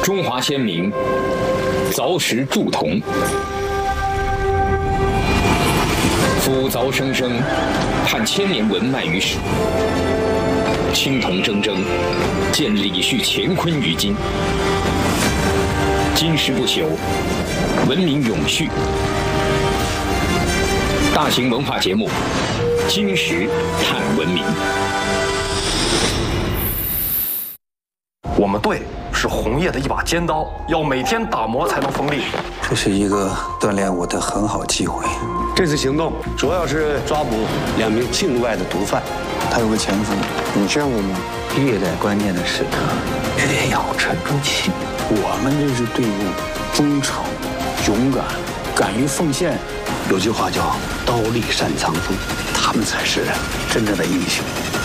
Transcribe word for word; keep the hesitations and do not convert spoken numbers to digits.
中华先民凿石铸铜，斧凿生生，判千年文脉于史。青铜铮铮，见李旭乾坤于今。金石不朽，文明永续。大型文化节目《金石探文明》。 我们队是红叶的一把尖刀，要每天打磨才能锋利。 这是一个锻炼我的很好机会。 这次行动主要是抓捕两名境外的毒贩， 他有个前夫， 你见过吗？ 越在关键的时刻，越要沉住气。我们这支队伍忠诚、勇敢、敢于奉献。 有句话叫“刀立山藏锋”，他们才是真正的英雄。